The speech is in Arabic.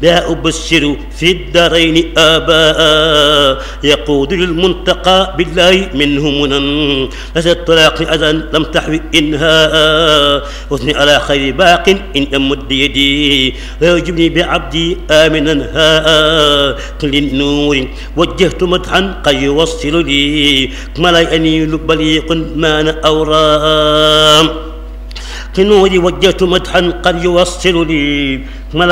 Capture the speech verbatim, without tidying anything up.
بها أبشر في الدارين آباء يقود للمنتقى بالله منه منن لدى الطلاق أذى لم تحوي إنهاء أثني على خير باق إن أمد يدي ويجبني بعبدي آمنا هاء كل النور وجهت مدحا قد يوصل لي ما لا ينيل بليق مان أورام كنوري وجهت مدحا قد يوصل لي